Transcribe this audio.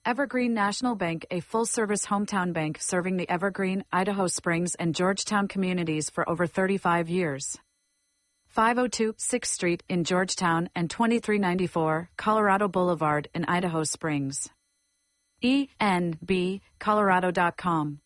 Evergreen National Bank, a full-service hometown bank serving the Evergreen, Idaho Springs, and Georgetown communities for over 35 years. 502 6th Street in Georgetown and 2394 Colorado Boulevard in Idaho Springs. ENBcolorado.com.